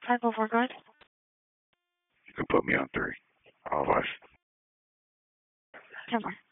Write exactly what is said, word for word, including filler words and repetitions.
five oh four, go ahead. You can put me on three. All of us. ten four.